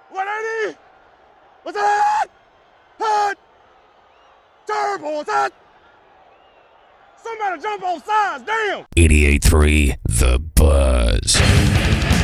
180? What's that? Hut! Turbo, what's that? Somebody jump on sides, damn! 88.3